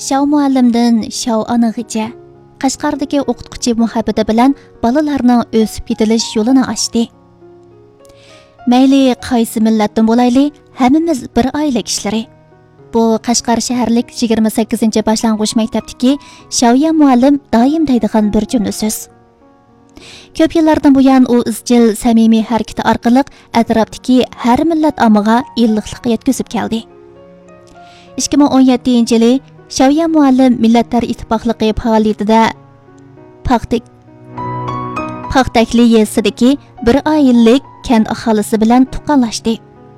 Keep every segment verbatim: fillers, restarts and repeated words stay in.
Şav muallimdan Şav anag'icha Qashqardagi o'qituvchi muhabbati bilan balalarning o'sib ketilish yo'lini ochdi. Mayli qaysi millatdan bo'layli, hammamiz bir oila kishilari. Bu Qashqar shaharlik yigirma sakkizinchi boshlang'ich maktabdagi Shavya muallim doim deydigan bir jumla so'z. Ko'p yillardan buyon u izchil, samimiy harakati orqali atrofdagi har millat ommaga illiqlik yetkazib keldi. ikki ming o'n yettinchi yili Shavya muallim Millatlar Ittifoqligi faoliyatida Paxtak Paxtakli yesidagi bir oilalik kent aholisi bilan tuqqanlashdi.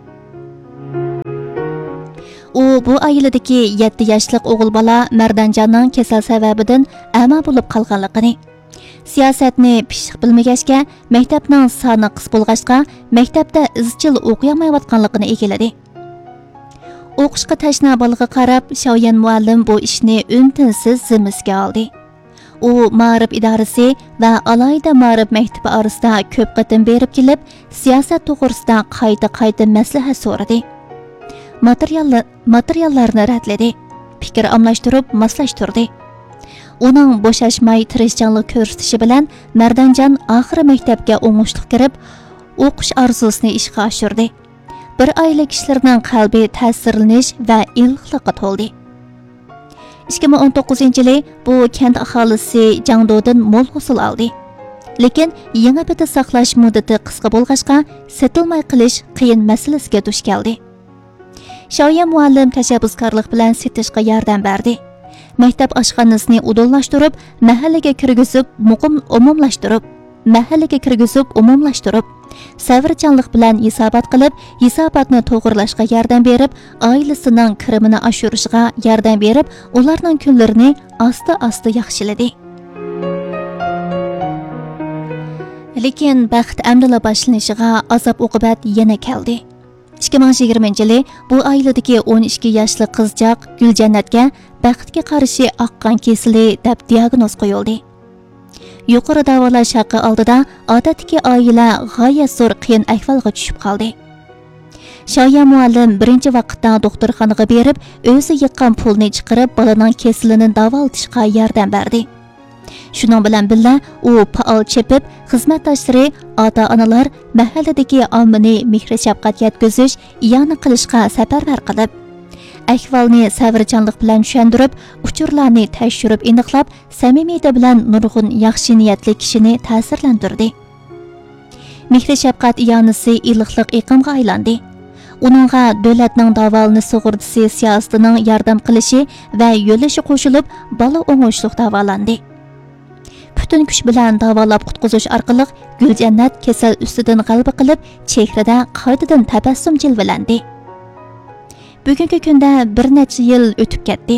U bu oiladagi yetti yoshlik o'g'il bola Mardanjonning kasal sababidan ama bo'lib qolganligini, siyosatni pishiq bilmagachga, maktabning soni qis bo'lg'achqa, maktabda izchil o'qiyamayotganligini egiladi. O'qishga tashna bolaga qarab, Shavyan muallim bu ishni untinsiz zimmasiga oldi. U ma'rif idorasi va alohida ma'rif maktabi orasida ko'p qatim berib kelib, siyosat to'g'risida qayta-qayta maslahat so'radi. Materiallar, materiallarni radladi, fikr almashtirib, moslashtirdi. Uning bo'shashmay tirishchanlik ko'rsatishi bilan Mardanjon oxiri maktabga o'ngishli kirib, o'qish orzusini ishga oshirdi. Bir oila kishilarning qalbi ta'sirlanish va ilqliqqa to'ldi. ikki ming o'n to'qqizinchi yili bu kent aholisi Jangdodan mo'l hosil oldi. Lekin yangi bitta saqlash muddati qisqa bo'lg'achqa, setilmay qilish qiyin masalasiga duch keldi. Shavya muallim tashabbuskorlik bilan setishga yordam berdi. Maktab oshxonasini udonlashtirib, mahallaga kirgizib, muqim umumlashtirib, mahallaga kirgizib, umumlashtirib, savrchanlik bilan hisobot qilib, hisobotni to'g'rilashga yordam berib, oilasining kirimini oshirishga yordam berib, ularning kunlarini asta-asta yaxshiladi. Lekin baxt amdila boshlanishiga azob-uqubat yana keldi. ikki ming yigirmanchi yili bu oiladagi o'n ikki yoshli qizchaq Guljannatga baxtga qarshi oqqan kesili deb diagnoz qo'yildi. Yuqori davolash haqqi oldida odatdagi oila g'oyat zo'r qiyin ahvolga tushib qoldi. Shavya muallim birinchi vaqtda doktorxonaga berib, o'zi yiqqan pulni chiqarib, bolaning kesilini davolatishga yordam berdi. Shuning bilan birga u faol chepib, xizmatdoshlari, ota-onalar mahalladagi ommani mehr-shafqat yetkazish, iyona qilishga safarbar qilib, ahvolni savrchanlik bilan tushuntirib, uchurlarni tekshirib aniqlab, samimiyat bilan nurg'un yaxshi niyatli kishini ta'sirlantirdi. Mehr-shafqat iyonasi iliqlik iqimga aylandi. Uningga davlatning davolanish sug'urtasi siyosatining yordam qilishi va yo'llashi qo'shilib, bola o'ngishli davolandi. Butun kuch bilan davolab qutqizish orqali Guljannat kasal ustidan g'alaba qilib, chehrada qaytadan tabassum jilvalandi. Bugungi kunda bir necha yil o'tib ketdi.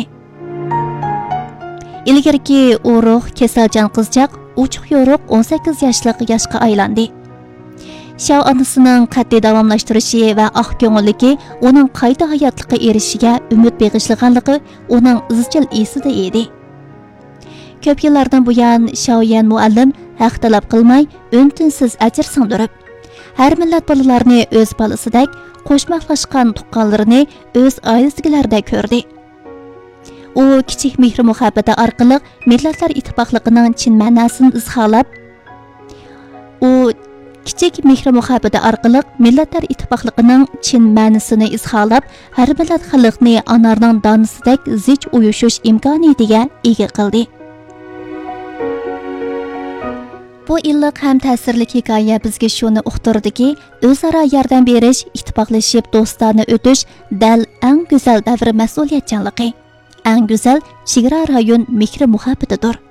Ilgariki o'roq kasaljon qizchaq uchuq yo'riq o'n sakkiz yoshlik yoshga aylandi. Shav onasining qat'iy davomlashtirishi va oq ko'ngilligi uning qayta hayotlikka erishishiga umid bag'ishlaganligi uning izchil esida edi. Ko'p yillardan buyon Shavyan muallim haq talab qilmay, untinsiz ajr singdirib, har millat bolalarini o'z bolasidek qo'shmaqlashgan tuqqanlarini o'z oilasigalarda ko'rdi. U kichik mehr muhabbati orqali Millatlar Ittifoqligining chin ma'nosini izholab, u kichik mehr muhabbati orqali Millatlar Ittifoqligining chin ma'nosini izholab, har millat xalqni anarning donisidek zich uyushish imkoniyatiga ega qildi. Bu illiq ham ta'sirli hikoya bizga shuni uqtirdiki, o'zaro yordam berish, ittifoqlashib do'stona o'tish dal eng go'zal davr mas'uliyatchanligi, eng go'zal chegara rayon mehr muhabbatidir.